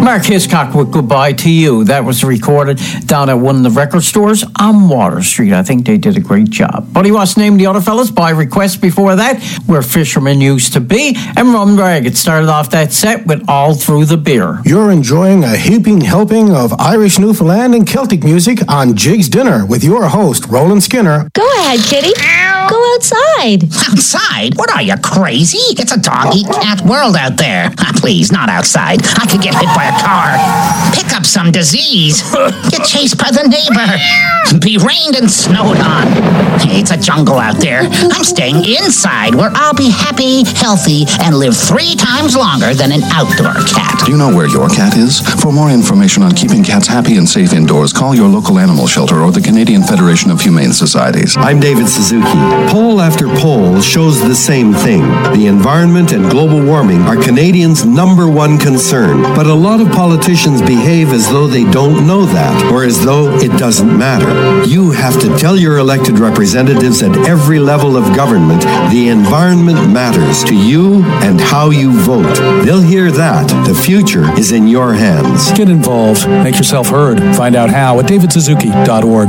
Mark Hiscock with Goodbye to You. That was recorded down at one of the record stores on Water Street. I think they did a great job. Buddy Watts named the other fellas by request before that, Where Fishermen Used to Be, and Rum Ragged started off that set with All Through the Beer. You're enjoying a heaping helping of Irish, Newfoundland, and Celtic music on Jig's Dinner with your host, Roland Skinner. Go ahead, kitty. Go outside. Outside? What are you, crazy? It's a dog-eat-cat world out there. Please, not outside. I could get hit by a car. Pick up some disease. Get chased by the neighbor. Be rained and snowed on. It's a jungle out there. I'm staying inside where I'll be happy, healthy, and live 3 times longer than an outdoor cat. Do you know where your cat is? For more information on keeping cats happy and safe indoors, call your local animal shelter or the Canadian Federation of Humane Societies. I'm David Suzuki. Poll after poll shows the same thing. The environment and global warming are Canadians' #1 concern. But a lot of politicians behave as though they don't know that, or as though it doesn't matter. You have to tell your elected representatives at every level of government the environment matters to you and how you vote. They'll hear that. The future is in your hands. Get involved. Make yourself heard. Find out how at davidsuzuki.org.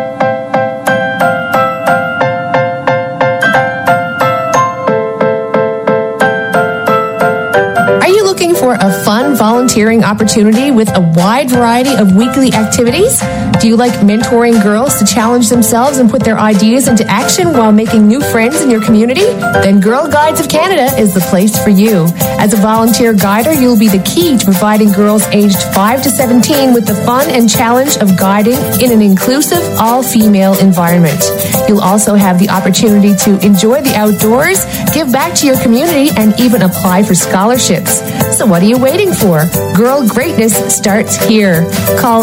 For a fun volunteering opportunity with a wide variety of weekly activities? Do you like mentoring girls to challenge themselves and put their ideas into action while making new friends in your community? Then Girl Guides of Canada is the place for you. As a volunteer guider, you'll be the key to providing girls aged 5 to 17 with the fun and challenge of guiding in an inclusive, all-female environment. You'll also have the opportunity to enjoy the outdoors, give back to your community, and even apply for scholarships. So what are you waiting for? Girl greatness starts here. Call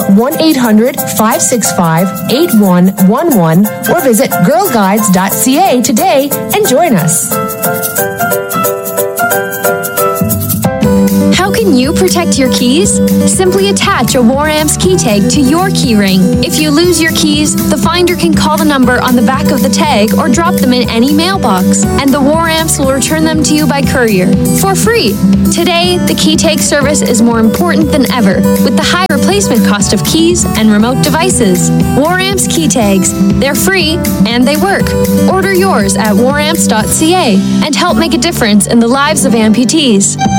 1-800-565-8111 or visit girlguides.ca today and join us. How can you protect your keys? Simply attach a War Amps key tag to your key ring. If you lose your keys, the finder can call the number on the back of the tag or drop them in any mailbox, and the War Amps will return them to you by courier for free. Today, the key tag service is more important than ever with the high replacement cost of keys and remote devices. War Amps key tags. They're free and they work. Order yours at waramps.ca and help make a difference in the lives of amputees.